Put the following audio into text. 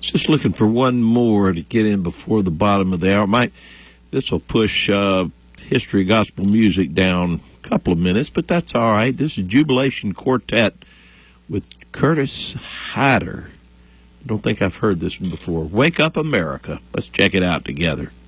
Just looking for one more to get in before the bottom of the hour. This will push history gospel music down a couple of minutes, but that's all right. This is Jubilation Quartet with Curtis Hyder. I don't think I've heard this one before. Wake Up America. Let's check it out together.